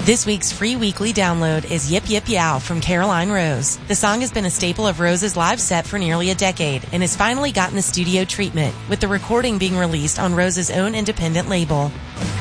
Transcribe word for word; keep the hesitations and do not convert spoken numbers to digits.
This week's free weekly download is Yip Yip Yow from Caroline Rose. The song has been a staple of Rose's live set for nearly a decade and has finally gotten the studio treatment, with the recording being released on Rose's own independent label.